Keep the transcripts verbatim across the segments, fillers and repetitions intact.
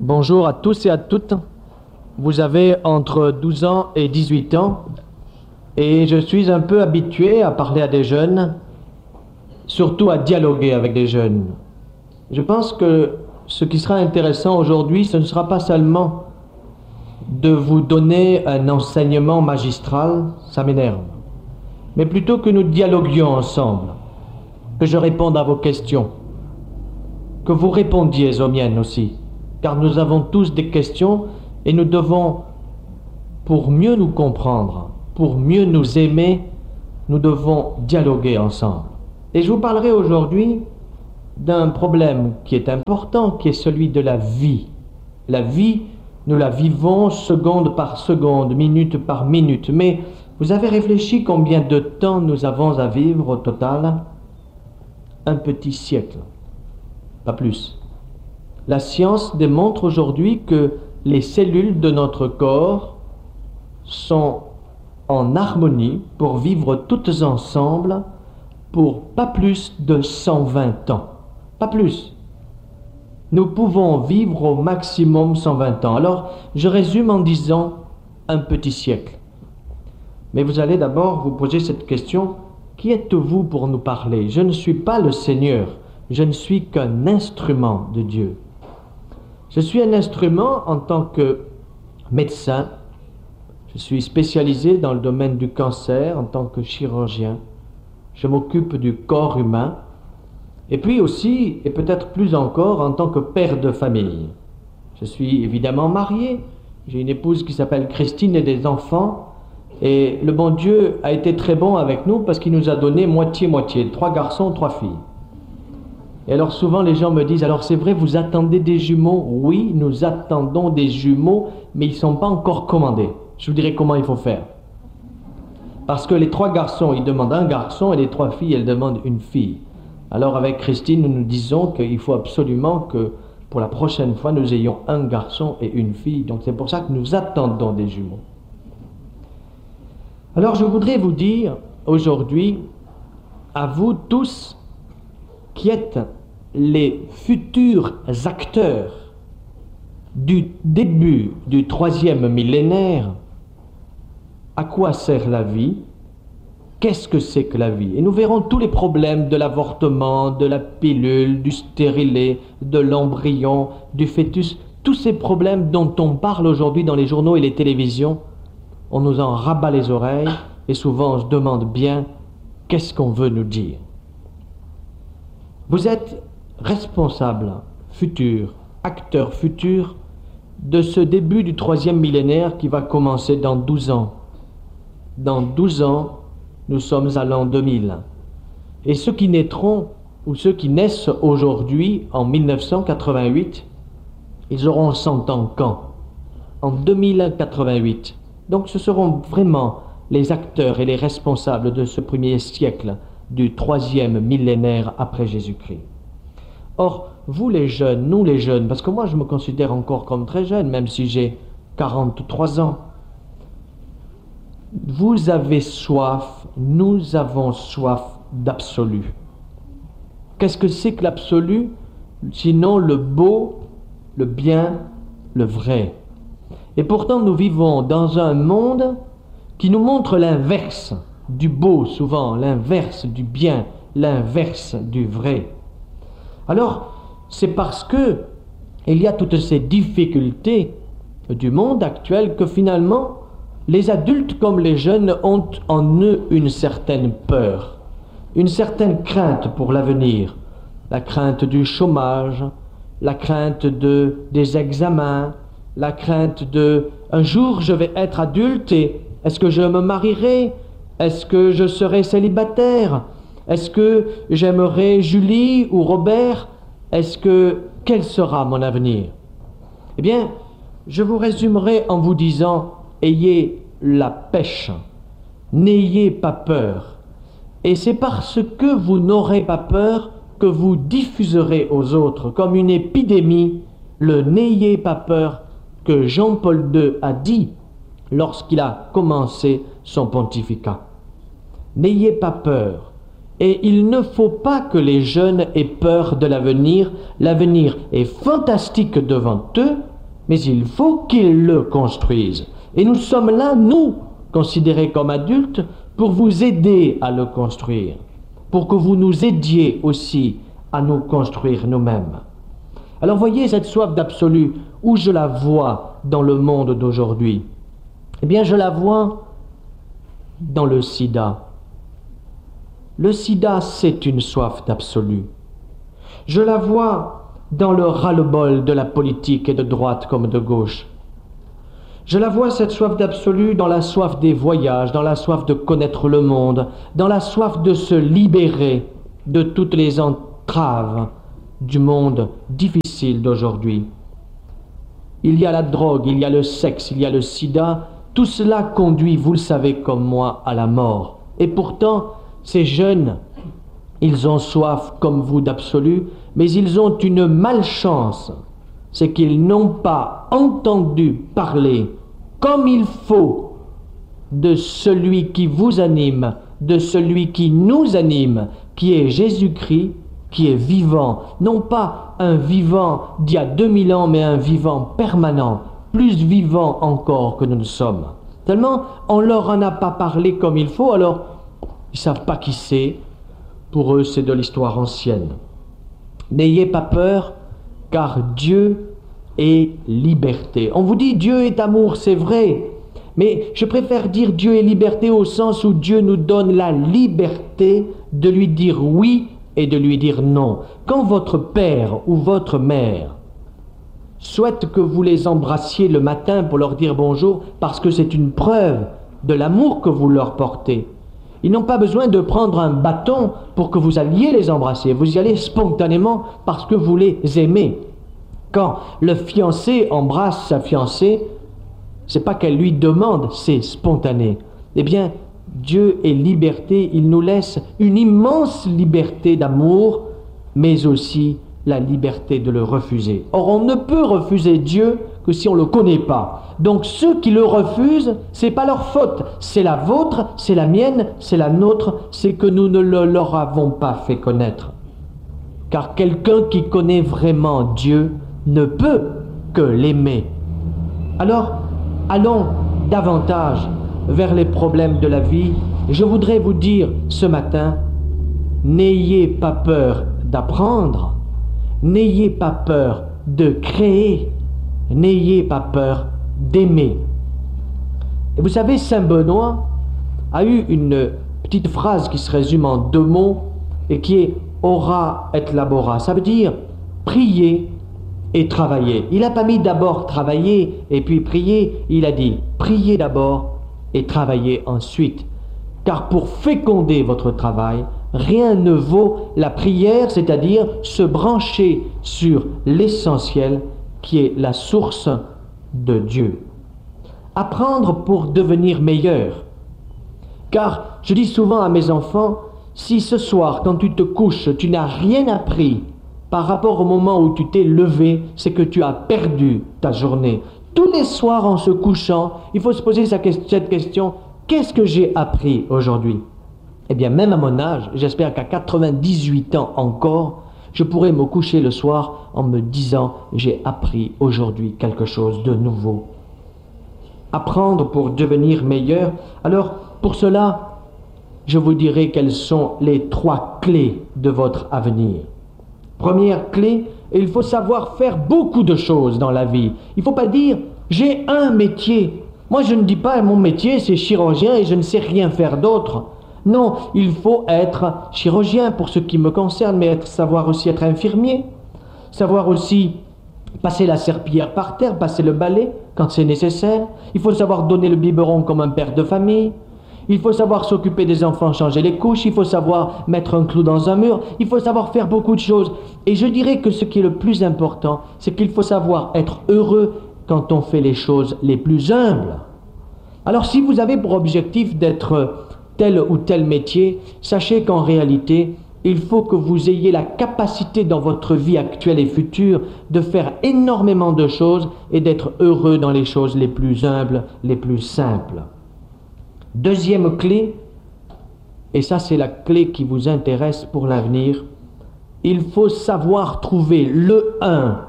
Bonjour à tous et à toutes. Vous avez entre douze ans et dix-huit ans et je suis un peu habitué à parler à des jeunes, surtout à dialoguer avec des jeunes. Je pense que ce qui sera intéressant aujourd'hui, ce ne sera pas seulement de vous donner un enseignement magistral, ça m'énerve, mais plutôt que nous dialoguions ensemble, que je réponde à vos questions, que vous répondiez aux miennes aussi, car nous avons tous des questions et nous devons, pour mieux nous comprendre, pour mieux nous aimer, nous devons dialoguer ensemble. Et je vous parlerai aujourd'hui d'un problème qui est important, qui est celui de la vie. La vie, nous la vivons seconde par seconde, minute par minute. Mais vous avez réfléchi combien de temps nous avons à vivre au total? Un petit siècle, pas plus. La science démontre aujourd'hui que les cellules de notre corps sont en harmonie pour vivre toutes ensemble pour pas plus de cent vingt ans. Pas plus. Nous pouvons vivre au maximum cent vingt ans. Alors, je résume en disant un petit siècle. Mais vous allez d'abord vous poser cette question: qui êtes-vous pour nous parler? Je ne suis pas le Seigneur, je ne suis qu'un instrument de Dieu. Je suis un instrument en tant que médecin. Je suis spécialisé dans le domaine du cancer en tant que chirurgien. Je m'occupe du corps humain. Et puis aussi, et peut-être plus encore, en tant que père de famille. Je suis évidemment marié. J'ai une épouse qui s'appelle Christine et des enfants. Et le bon Dieu a été très bon avec nous parce qu'il nous a donné moitié-moitié, trois garçons, trois filles. Et alors souvent les gens me disent: alors c'est vrai, vous attendez des jumeaux? Oui, nous attendons des jumeaux, mais ils ne sont pas encore commandés. Je vous dirai comment il faut faire. Parce que les trois garçons, ils demandent un garçon, et les trois filles, elles demandent une fille. Alors avec Christine, nous nous disons qu'il faut absolument que pour la prochaine fois, nous ayons un garçon et une fille. Donc c'est pour ça que nous attendons des jumeaux. Alors je voudrais vous dire aujourd'hui, à vous tous qui êtes les futurs acteurs du début du troisième millénaire, à quoi sert la vie? Qu'est-ce que c'est que la vie? Et nous verrons tous les problèmes de l'avortement, de la pilule, du stérilet, de l'embryon, du fœtus, tous ces problèmes dont on parle aujourd'hui dans les journaux et les télévisions. On nous en rabat les oreilles et souvent on se demande bien qu'est-ce qu'on veut nous dire. Vous êtes responsable futur, acteur futur de ce début du troisième millénaire qui va commencer dans douze ans. Dans douze ans, nous sommes à l'an deux mille. Et ceux qui naîtront, ou ceux qui naissent aujourd'hui, en mille neuf cent quatre-vingt-huit, ils auront cent ans quand? En deux mille quatre-vingt-huit. Donc ce seront vraiment les acteurs et les responsables de ce premier siècle du troisième millénaire après Jésus-Christ. Or, vous les jeunes, nous les jeunes, parce que moi je me considère encore comme très jeune, même si j'ai quarante-trois ans, vous avez soif, nous avons soif d'absolu. Qu'est-ce que c'est que l'absolu? Sinon le beau, le bien, le vrai. Et pourtant nous vivons dans un monde qui nous montre l'inverse du beau souvent, l'inverse du bien, l'inverse du vrai. Alors, c'est parce que il y a toutes ces difficultés du monde actuel que finalement les adultes comme les jeunes ont en eux une certaine peur, une certaine crainte pour l'avenir, la crainte du chômage, la crainte de, des examens, la crainte de « un jour je vais être adulte et est-ce que je me marierai? Est-ce que je serai célibataire? Est-ce que j'aimerai Julie ou Robert? Est-ce que... quel sera mon avenir ?» Eh bien, je vous résumerai en vous disant: ayez la pêche, n'ayez pas peur. Et c'est parce que vous n'aurez pas peur que vous diffuserez aux autres comme une épidémie le « n'ayez pas peur » que Jean-Paul deux a dit lorsqu'il a commencé son pontificat. N'ayez pas peur. Et il ne faut pas que les jeunes aient peur de l'avenir. L'avenir est fantastique devant eux, mais il faut qu'il le construise. Et nous sommes là, nous, considérés comme adultes, pour vous aider à le construire, pour que vous nous aidiez aussi à nous construire nous-mêmes. Alors voyez cette soif d'absolu, où je la vois dans le monde d'aujourd'hui? Eh bien, je la vois dans le sida. Le sida, c'est une soif d'absolu. Je la vois dans le ras-le-bol de la politique et de droite comme de gauche. Je la vois, cette soif d'absolu, dans la soif des voyages, dans la soif de connaître le monde, dans la soif de se libérer de toutes les entraves du monde difficile d'aujourd'hui. Il y a la drogue, il y a le sexe, il y a le sida. Tout cela conduit, vous le savez comme moi, à la mort. Et pourtant, ces jeunes, ils ont soif comme vous d'absolu, mais ils ont une malchance. C'est qu'ils n'ont pas entendu parler comme il faut de celui qui vous anime, de celui qui nous anime, qui est Jésus-Christ, qui est vivant, non pas un vivant d'il y a deux mille ans, mais un vivant permanent, plus vivant encore que nous ne sommes. Tellement on leur en a pas parlé comme il faut, alors ils ne savent pas qui c'est. Pour eux, c'est de l'histoire ancienne. N'ayez pas peur, car Dieu est liberté. On vous dit Dieu est amour, c'est vrai, mais je préfère dire Dieu est liberté au sens où Dieu nous donne la liberté de lui dire oui et de lui dire non. Quand votre père ou votre mère souhaite que vous les embrassiez le matin pour leur dire bonjour, parce que c'est une preuve de l'amour que vous leur portez, ils n'ont pas besoin de prendre un bâton pour que vous alliez les embrasser. Vous y allez spontanément parce que vous les aimez. Quand le fiancé embrasse sa fiancée, c'est pas qu'elle lui demande, c'est spontané. Eh bien, Dieu est liberté, il nous laisse une immense liberté d'amour, mais aussi la liberté de le refuser. Or, on ne peut refuser Dieu que si on ne le connaît pas. Donc, ceux qui le refusent, c'est pas leur faute. C'est la vôtre, c'est la mienne, c'est la nôtre, c'est que nous ne le leur avons pas fait connaître. Car quelqu'un qui connaît vraiment Dieu ne peut que l'aimer. Alors, allons davantage vers les problèmes de la vie. Je voudrais vous dire ce matin, n'ayez pas peur d'apprendre, n'ayez pas peur de créer, n'ayez pas peur d'aimer. Et vous savez, Saint Benoît a eu une petite phrase qui se résume en deux mots et qui est « ora et labora ». Ça veut dire prier et travailler. Il n'a pas mis d'abord travailler et puis prier, il a dit prier d'abord et travailler ensuite. Car pour féconder votre travail, rien ne vaut la prière, c'est-à-dire se brancher sur l'essentiel qui est la source de Dieu. Apprendre pour devenir meilleur. Car je dis souvent à mes enfants, si ce soir, quand tu te couches, tu n'as rien appris par rapport au moment où tu t'es levé, c'est que tu as perdu ta journée. Tous les soirs en se couchant, il faut se poser cette question, qu'est-ce que j'ai appris aujourd'hui? Eh bien, même à mon âge, j'espère qu'à quatre-vingt-dix-huit ans encore, je pourrai me coucher le soir en me disant, j'ai appris aujourd'hui quelque chose de nouveau. Apprendre pour devenir meilleur. Alors, pour cela, je vous dirai quelles sont les trois clés de votre avenir. Première clé, il faut savoir faire beaucoup de choses dans la vie. Il ne faut pas dire, j'ai un métier. Moi, je ne dis pas, mon métier, c'est chirurgien et je ne sais rien faire d'autre. Non, il faut être chirurgien pour ce qui me concerne, mais être, savoir aussi être infirmier, savoir aussi passer la serpillière par terre, passer le balai quand c'est nécessaire. Il faut savoir donner le biberon comme un père de famille. Il faut savoir s'occuper des enfants, changer les couches. Il faut savoir mettre un clou dans un mur. Il faut savoir faire beaucoup de choses. Et je dirais que ce qui est le plus important, c'est qu'il faut savoir être heureux quand on fait les choses les plus humbles. Alors si vous avez pour objectif d'être tel ou tel métier, sachez qu'en réalité, il faut que vous ayez la capacité dans votre vie actuelle et future de faire énormément de choses et d'être heureux dans les choses les plus humbles, les plus simples. Deuxième clé, et ça c'est la clé qui vous intéresse pour l'avenir, il faut savoir trouver le un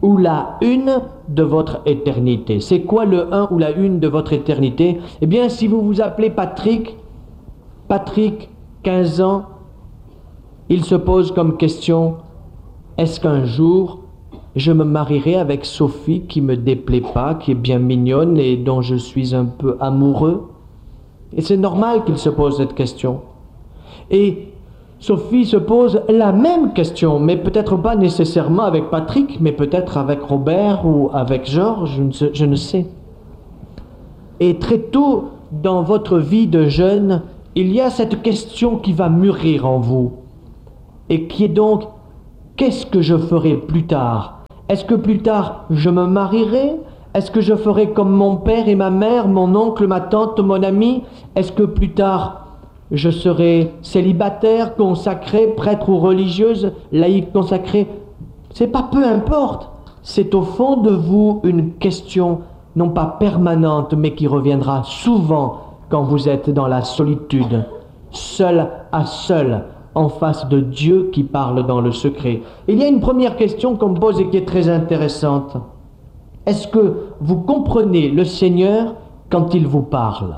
ou la une de votre éternité. C'est quoi le un ou la une de votre éternité? Eh bien, si vous vous appelez Patrick, Patrick, quinze ans, il se pose comme question, est-ce qu'un jour, je me marierai avec Sophie qui me déplaît pas, qui est bien mignonne et dont je suis un peu amoureux? Et c'est normal qu'il se pose cette question. Et Sophie se pose la même question, mais peut-être pas nécessairement avec Patrick, mais peut-être avec Robert ou avec Georges, je ne sais. Je ne sais. Et très tôt dans votre vie de jeune, il y a cette question qui va mûrir en vous, et qui est donc, qu'est-ce que je ferai plus tard? Est-ce que plus tard je me marierai? Est-ce que je ferai comme mon père et ma mère, mon oncle, ma tante, mon ami? Est-ce que plus tard je serai célibataire, consacré, prêtre ou religieuse, laïque consacré? C'est pas peu importe. C'est au fond de vous une question non pas permanente, mais qui reviendra souvent quand vous êtes dans la solitude, seul à seul, en face de Dieu qui parle dans le secret. Il y a une première question qu'on me pose et qui est très intéressante. Est-ce que vous comprenez le Seigneur quand il vous parle?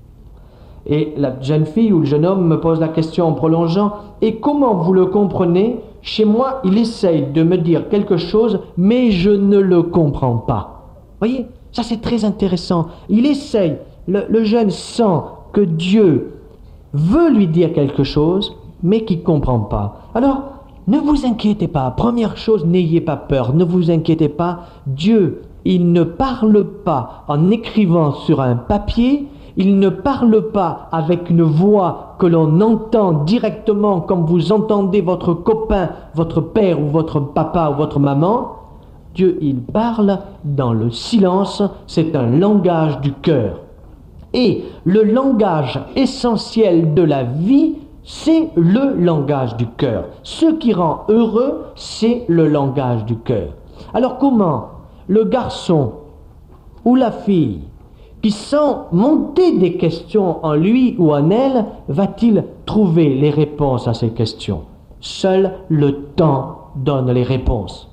Et la jeune fille ou le jeune homme me pose la question en prolongeant, et comment vous le comprenez? Chez moi, il essaye de me dire quelque chose, mais je ne le comprends pas. Voyez, ça c'est très intéressant. Il essaye, le, le jeune sent que Dieu veut lui dire quelque chose, mais qu'il ne comprend pas. Alors, ne vous inquiétez pas. Première chose, n'ayez pas peur, ne vous inquiétez pas. Dieu, il ne parle pas en écrivant sur un papier. Il ne parle pas avec une voix que l'on entend directement comme vous entendez votre copain, votre père ou votre papa ou votre maman. Dieu, il parle dans le silence, c'est un langage du cœur. Et le langage essentiel de la vie, c'est le langage du cœur. Ce qui rend heureux, c'est le langage du cœur. Alors comment le garçon ou la fille qui sent monter des questions en lui ou en elle, va-t-il trouver les réponses à ces questions? Seul le temps donne les réponses.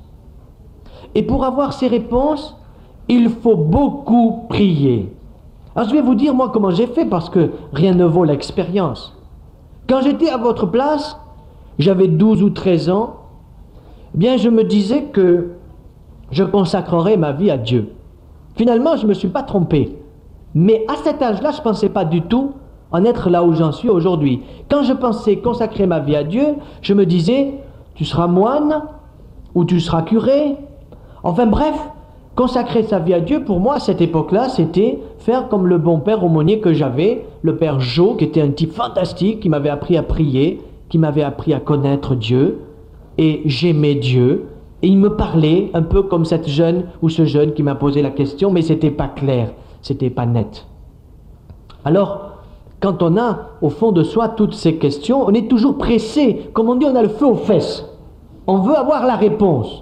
Et pour avoir ces réponses, il faut beaucoup prier. Alors je vais vous dire moi comment j'ai fait, parce que rien ne vaut l'expérience. Quand j'étais à votre place, j'avais douze ou treize ans, eh bien je me disais que je consacrerais ma vie à Dieu. Finalement, je ne me suis pas trompé. Mais à cet âge-là, je ne pensais pas du tout en être là où j'en suis aujourd'hui. Quand je pensais consacrer ma vie à Dieu, je me disais, tu seras moine ou tu seras curé. Enfin bref, consacrer sa vie à Dieu, pour moi, à cette époque-là, c'était faire comme le bon père aumônier que j'avais, le père Jo, qui était un type fantastique, qui m'avait appris à prier, qui m'avait appris à connaître Dieu, et j'aimais Dieu. Et il me parlait un peu comme cette jeune ou ce jeune qui m'a posé la question, mais c'était pas clair. C'était pas net. Alors, quand on a au fond de soi toutes ces questions, on est toujours pressé. Comme on dit, on a le feu aux fesses. On veut avoir la réponse.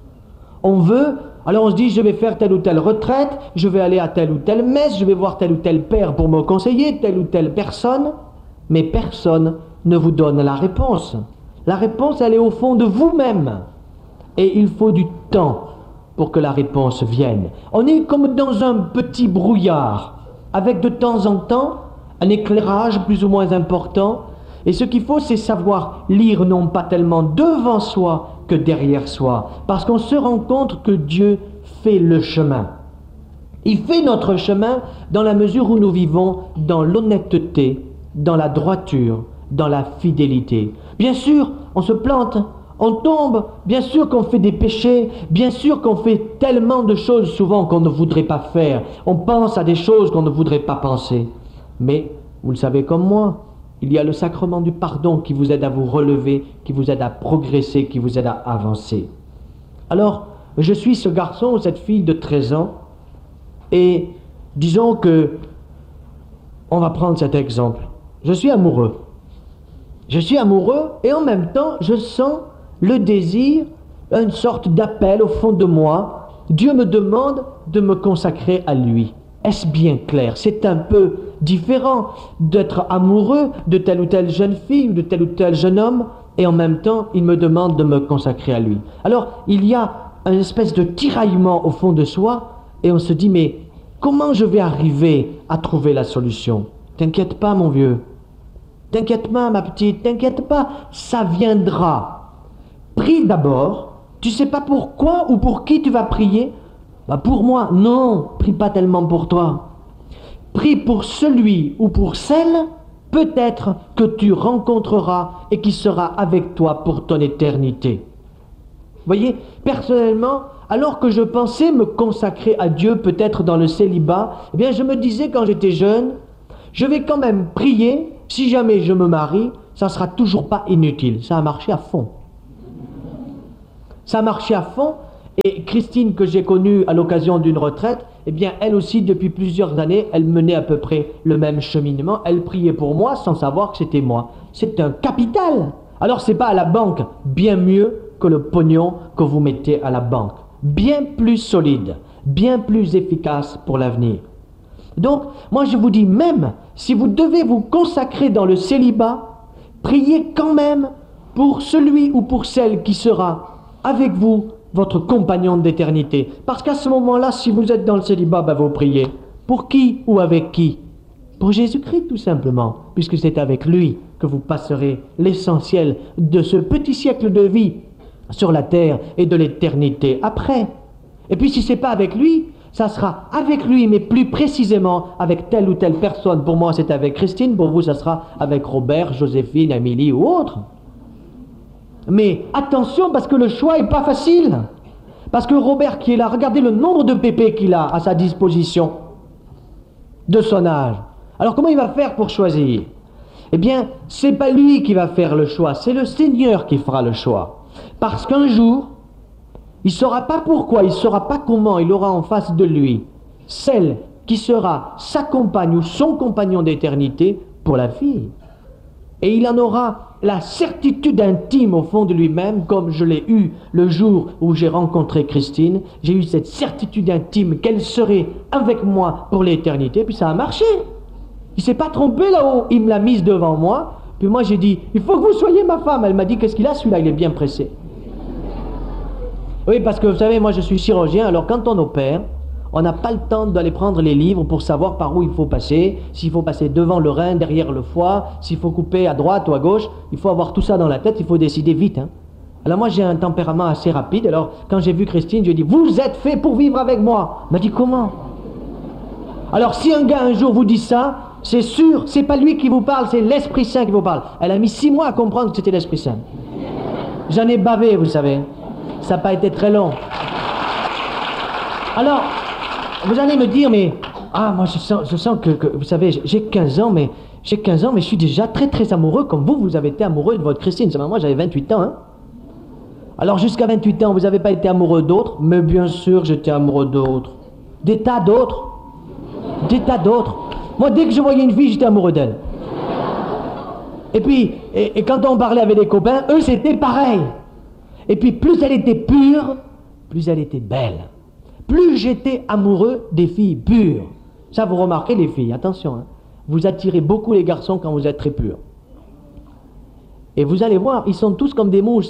On veut, alors on se dit, je vais faire telle ou telle retraite, je vais aller à telle ou telle messe, je vais voir tel ou tel père pour me conseiller, telle ou telle personne. Mais personne ne vous donne la réponse. La réponse, elle est au fond de vous-même. Et il faut du temps pour que la réponse vienne. On est comme dans un petit brouillard, avec de temps en temps un éclairage plus ou moins important. Et ce qu'il faut, c'est savoir lire non pas tellement devant soi que derrière soi, parce qu'on se rend compte que Dieu fait le chemin. Il fait notre chemin dans la mesure où nous vivons dans l'honnêteté, dans la droiture, dans la fidélité. Bien sûr, on se plante, on tombe, bien sûr qu'on fait des péchés, bien sûr qu'on fait tellement de choses souvent qu'on ne voudrait pas faire. On pense à des choses qu'on ne voudrait pas penser. Mais, vous le savez comme moi, il y a le sacrement du pardon qui vous aide à vous relever, qui vous aide à progresser, qui vous aide à avancer. Alors, je suis ce garçon ou cette fille de treize ans, et disons que, on va prendre cet exemple. Je suis amoureux. Je suis amoureux et en même temps, je sens le désir, une sorte d'appel au fond de moi. Dieu me demande de me consacrer à lui. Est-ce bien clair? C'est un peu différent d'être amoureux de telle ou telle jeune fille ou de tel ou tel jeune homme, et en même temps, il me demande de me consacrer à lui. Alors, il y a un espèce de tiraillement au fond de soi, et on se dit, mais comment je vais arriver à trouver la solution? T'inquiète pas, mon vieux. T'inquiète pas, ma petite, t'inquiète pas, ça viendra. Prie d'abord. Tu sais pas pourquoi ou pour qui tu vas prier? Bah pour moi, non, prie pas tellement pour toi. Prie pour celui ou pour celle, peut-être que tu rencontreras et qui sera avec toi pour ton éternité. Vous voyez, personnellement, alors que je pensais me consacrer à Dieu, peut-être dans le célibat, eh bien je me disais quand j'étais jeune, je vais quand même prier, si jamais je me marie, ça ne sera toujours pas inutile. Ça a marché à fond. Ça a marché à fond, et Christine, que j'ai connue à l'occasion d'une retraite, eh bien elle aussi, depuis plusieurs années, elle menait à peu près le même cheminement. Elle priait pour moi sans savoir que c'était moi. C'est un capital. Alors c'est pas à la banque, bien mieux que le pognon que vous mettez à la banque. Bien plus solide, bien plus efficace pour l'avenir. Donc, moi je vous dis, même si vous devez vous consacrer dans le célibat, priez quand même pour celui ou pour celle qui sera avec vous, votre compagnon d'éternité. Parce qu'à ce moment-là, si vous êtes dans le célibat, ben vous priez. Pour qui ou avec qui? Pour Jésus-Christ tout simplement, puisque c'est avec lui que vous passerez l'essentiel de ce petit siècle de vie sur la terre et de l'éternité après. Et puis si ce n'est pas avec lui, ça sera avec lui, mais plus précisément avec telle ou telle personne. Pour moi, c'est avec Christine, pour vous, ça sera avec Robert, Joséphine, Amélie ou autre. Mais attention, parce que le choix n'est pas facile. Parce que Robert qui est là, regardez le nombre de pépés qu'il a à sa disposition, de son âge. Alors comment il va faire pour choisir? Eh bien, c'est pas lui qui va faire le choix, c'est le Seigneur qui fera le choix. Parce qu'un jour, il ne saura pas pourquoi, il ne saura pas comment, il aura en face de lui celle qui sera sa compagne ou son compagnon d'éternité pour la vie. Et il en aura la certitude intime au fond de lui-même, comme je l'ai eu le jour où j'ai rencontré Christine. J'ai eu cette certitude intime qu'elle serait avec moi pour l'éternité, puis ça a marché. Il ne s'est pas trompé là-haut, il me l'a mise devant moi, puis moi j'ai dit, il faut que vous soyez ma femme. Elle m'a dit, qu'est-ce qu'il a celui-là, il est bien pressé. Oui, parce que vous savez, moi je suis chirurgien, alors quand on opère, on n'a pas le temps d'aller prendre les livres pour savoir par où il faut passer, s'il faut passer devant le rein, derrière le foie, s'il faut couper à droite ou à gauche, il faut avoir tout ça dans la tête, il faut décider vite. Hein. Alors moi j'ai un tempérament assez rapide, alors quand j'ai vu Christine, je lui ai dit, vous êtes fait pour vivre avec moi. Elle m'a dit, comment? Alors si un gars un jour vous dit ça, c'est sûr, c'est pas lui qui vous parle, c'est l'Esprit Saint qui vous parle. Elle a mis six mois à comprendre que c'était l'Esprit Saint. J'en ai bavé, vous savez. Ça n'a pas été très long. Alors, vous allez me dire, mais... Ah, moi, je sens, je sens que, que... Vous savez, j'ai quinze ans, mais... J'ai quinze ans, mais je suis déjà très, très amoureux, comme vous, vous avez été amoureux de votre Christine. Moi, j'avais vingt-huit ans, hein. Alors, jusqu'à vingt-huit ans, vous n'avez pas été amoureux d'autres, mais bien sûr, j'étais amoureux d'autres. Des tas d'autres. Des tas d'autres. Moi, dès que je voyais une fille, j'étais amoureux d'elle. Et puis, et, et quand on parlait avec des copains, eux, c'était pareil. Et puis plus elle était pure, plus elle était belle. Plus j'étais amoureux des filles pures. Ça, vous remarquez les filles, attention, hein, vous attirez beaucoup les garçons quand vous êtes très purs. Et vous allez voir, ils sont tous comme des mouches.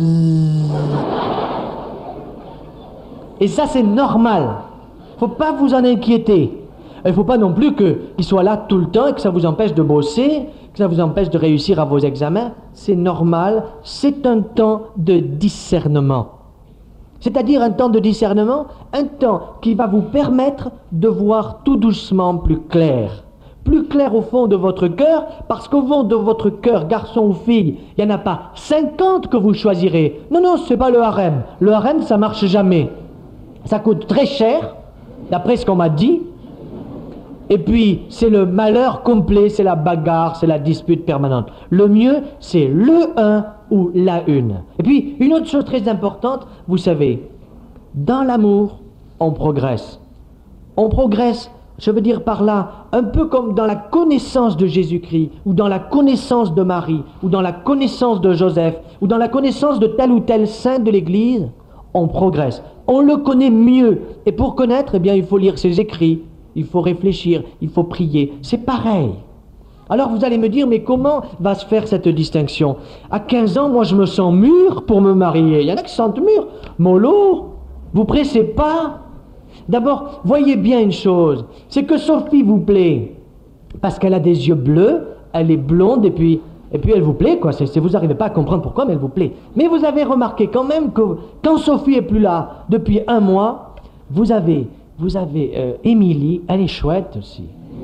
Et ça, c'est normal. Il ne faut pas vous en inquiéter. Il ne faut pas non plus qu'ils soient là tout le temps et que ça vous empêche de bosser, que ça vous empêche de réussir à vos examens. C'est normal, c'est un temps de discernement. C'est-à-dire un temps de discernement, un temps qui va vous permettre de voir tout doucement plus clair. Plus clair au fond de votre cœur, parce qu'au fond de votre cœur, garçon ou fille, il n'y en a pas cinquante que vous choisirez. Non, non, ce n'est pas le harem. Le harem, ça ne marche jamais. Ça coûte très cher, d'après ce qu'on m'a dit. Et puis, c'est le malheur complet, c'est la bagarre, c'est la dispute permanente. Le mieux, c'est le un ou la une. Et puis, une autre chose très importante, vous savez, dans l'amour, on progresse. On progresse, je veux dire par là, un peu comme dans la connaissance de Jésus-Christ, ou dans la connaissance de Marie, ou dans la connaissance de Joseph, ou dans la connaissance de tel ou tel saint de l'Église, on progresse. On le connaît mieux. Et pour connaître, eh bien, il faut lire ses écrits. Il faut réfléchir, il faut prier. C'est pareil. Alors vous allez me dire, mais comment va se faire cette distinction? À quinze ans, moi je me sens mûr pour me marier. Il y en a qui se sentent mûrs. Mollo, Vous pressez pas. D'abord, voyez bien une chose, c'est que Sophie vous plaît parce qu'elle a des yeux bleus, elle est blonde et puis, et puis elle vous plaît, quoi. C'est, c'est, vous n'arrivez pas à comprendre pourquoi, mais elle vous plaît. Mais vous avez remarqué quand même que quand Sophie est plus là depuis un mois, vous avez, vous avez euh, Émilie, elle est chouette aussi.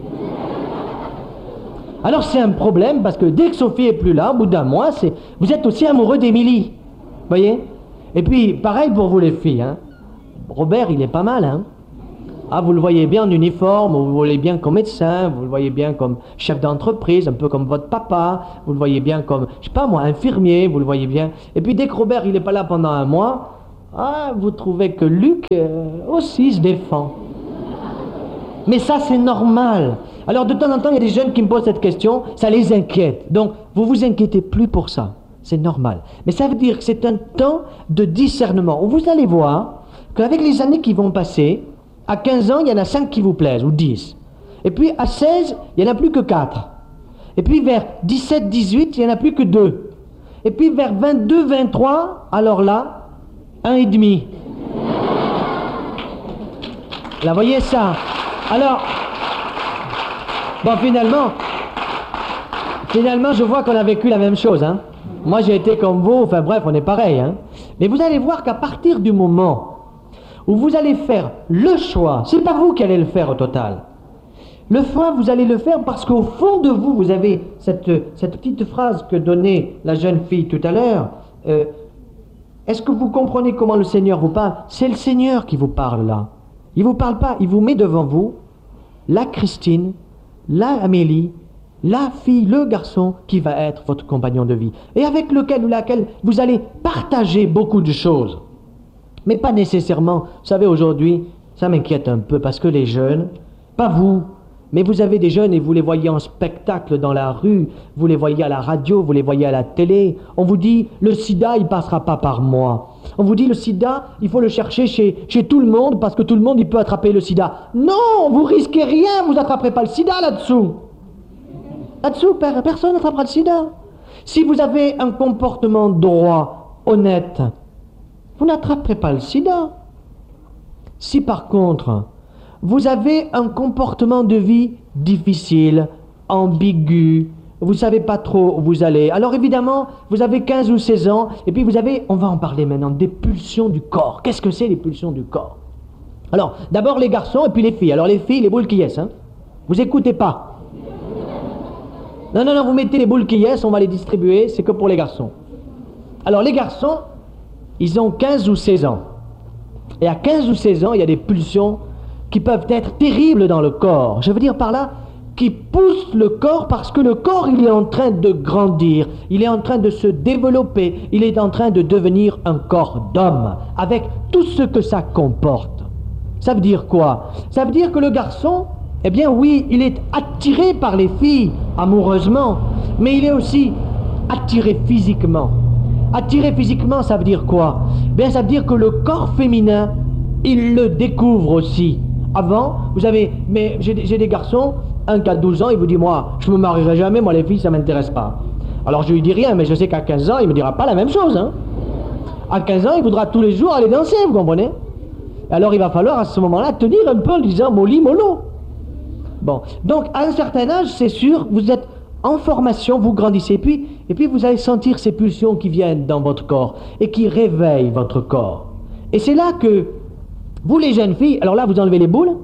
Alors c'est un problème parce que dès que Sophie est plus là, au bout d'un mois, c'est, vous êtes aussi amoureux d'Émilie, voyez. Et puis pareil pour vous les filles, hein. Robert, il est pas mal, hein. Ah, vous le voyez bien en uniforme, vous le voyez bien comme médecin, vous le voyez bien comme chef d'entreprise, un peu comme votre papa, vous le voyez bien comme, je sais pas moi, infirmier, vous le voyez bien. Et puis dès que Robert, il est pas là pendant un mois, ah, vous trouvez que Luc euh, aussi se défend. Mais ça, c'est normal. Alors de temps en temps, il y a des jeunes qui me posent cette question, ça les inquiète. Donc, vous vous inquiétez plus pour ça, c'est normal. Mais ça veut dire que c'est un temps de discernement, où vous allez voir qu'avec les années qui vont passer, à quinze ans, il y en a cinq qui vous plaisent, ou dix. Et puis à seize, il n'y en a plus que quatre. Et puis vers dix-sept, dix-huit, il n'y en a plus que deux. Et puis vers vingt-deux, vingt-trois, alors là, un et demi. Là, voyez ça. Alors, bon, finalement, finalement, je vois qu'on a vécu la même chose, hein. Moi, j'ai été comme vous, enfin bref, on est pareil, hein. Mais vous allez voir qu'à partir du moment où vous allez faire le choix, c'est pas vous qui allez le faire au total. Le choix, vous allez le faire parce qu'au fond de vous, vous avez cette, cette petite phrase que donnait la jeune fille tout à l'heure. Euh, est-ce que vous comprenez comment le Seigneur vous parle? C'est le Seigneur qui vous parle là. Il vous parle pas, il vous met devant vous la Christine, la Amélie, la fille, le garçon qui va être votre compagnon de vie et avec lequel ou laquelle vous allez partager beaucoup de choses. Mais pas nécessairement. Vous savez, aujourd'hui, ça m'inquiète un peu parce que les jeunes, pas vous, mais vous avez des jeunes et vous les voyez en spectacle dans la rue, vous les voyez à la radio, vous les voyez à la télé. On vous dit, le sida, il passera pas par moi. On vous dit, le sida, il faut le chercher chez, chez tout le monde parce que tout le monde, il peut attraper le sida. Non, vous risquez rien, vous n'attraperez pas le sida là-dessous. Là-dessous, personne n'attrapera le sida. Si vous avez un comportement droit, honnête, vous n'attraperez pas le sida. Si par contre, vous avez un comportement de vie difficile, ambigu, vous ne savez pas trop où vous allez, alors évidemment, vous avez quinze ou seize ans, et puis vous avez, on va en parler maintenant, des pulsions du corps. Qu'est-ce que c'est les pulsions du corps? Alors, d'abord les garçons et puis les filles. Alors les filles, les boules qui yes, hein. Vous écoutez pas. Non, non, non, vous mettez les boules qui yes, on va les distribuer, c'est que pour les garçons. Alors les garçons, ils ont quinze ou seize ans. Et à quinze ou seize ans, il y a des pulsions qui peuvent être terribles dans le corps. Je veux dire par là, qui poussent le corps parce que le corps, il est en train de grandir, il est en train de se développer, il est en train de devenir un corps d'homme, avec tout ce que ça comporte. Ça veut dire quoi? Ça veut dire que le garçon, eh bien oui, il est attiré par les filles, amoureusement, mais il est aussi attiré physiquement. Attiré physiquement, ça veut dire quoi? Bien, ça veut dire que le corps féminin, il le découvre aussi. Avant, vous avez, mais j'ai, j'ai des garçons, un qui a douze ans, il vous dit, moi, je me marierai jamais, moi les filles, ça m'intéresse pas. Alors je lui dis rien, mais je sais qu'à quinze ans, il me dira pas la même chose, hein. À quinze ans, il voudra tous les jours aller danser, vous comprenez? Alors il va falloir à ce moment-là tenir un peu en disant molly mollo. Bon, donc à un certain âge, c'est sûr, vous êtes en formation, vous grandissez, et puis, et puis vous allez sentir ces pulsions qui viennent dans votre corps et qui réveillent votre corps. Et c'est là que, vous les jeunes filles, alors là vous enlevez les boules,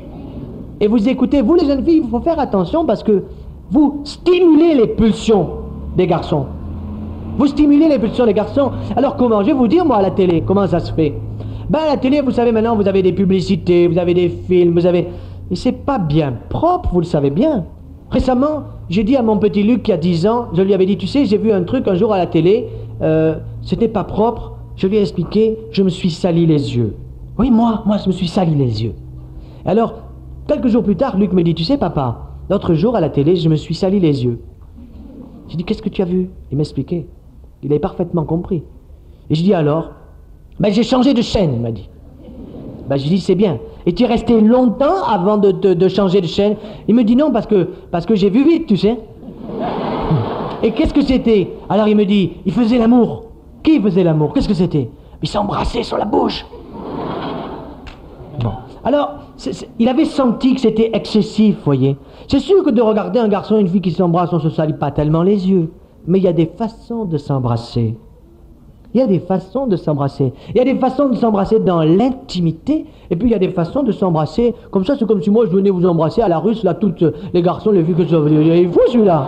et vous écoutez, vous les jeunes filles, il faut faire attention parce que vous stimulez les pulsions des garçons. Vous stimulez les pulsions des garçons. Alors comment? Je vais vous dire moi à la télé, comment ça se fait? Ben à la télé, vous savez maintenant, vous avez des publicités, vous avez des films, vous avez... Et c'est pas bien propre, vous le savez bien. Récemment, j'ai dit à mon petit Luc qui a dix ans, je lui avais dit, tu sais, j'ai vu un truc un jour à la télé, euh, c'était pas propre, je lui ai expliqué, je me suis sali les yeux. Oui, moi, moi, je me suis sali les yeux. Alors, quelques jours plus tard, Luc me dit, tu sais, papa, l'autre jour à la télé, je me suis sali les yeux. J'ai dit, qu'est-ce que tu as vu? Il m'expliquait. Il avait parfaitement compris. Et je dis alors, ben j'ai changé de chaîne, il m'a dit. Ben je dis, c'est bien. Et tu es resté longtemps avant de, de, de changer de chaîne? Il me dit non, parce que, parce que j'ai vu vite, tu sais. Et qu'est-ce que c'était? Alors il me dit, il faisait l'amour. Qui faisait l'amour? Qu'est-ce que c'était? Il s'embrassait sur la bouche. Alors, c'est, c'est, il avait senti que c'était excessif, voyez. C'est sûr que de regarder un garçon et une fille qui s'embrassent, on ne se salit pas tellement les yeux. Mais il y a des façons de s'embrasser. Il y a des façons de s'embrasser. Il y a des façons de s'embrasser dans l'intimité, et puis il y a des façons de s'embrasser comme ça. C'est comme si moi je venais vous embrasser à la russe, là, toutes les garçons, les filles que je... Il est fou celui-là.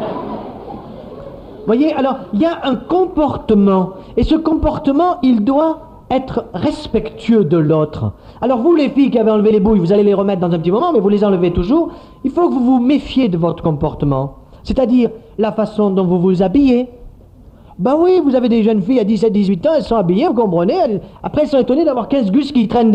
Vous voyez, alors, il y a un comportement, et ce comportement, il doit être respectueux de l'autre. Alors vous, les filles qui avez enlevé les bouilles, vous allez les remettre dans un petit moment, mais vous les enlevez toujours. Il faut que vous vous méfiez de votre comportement, c'est-à-dire la façon dont vous vous habillez. Ben oui, vous avez des jeunes filles à dix-sept dix-huit ans, elles sont habillées, vous comprenez, elles, après elles sont étonnées d'avoir quinze gus qui traînent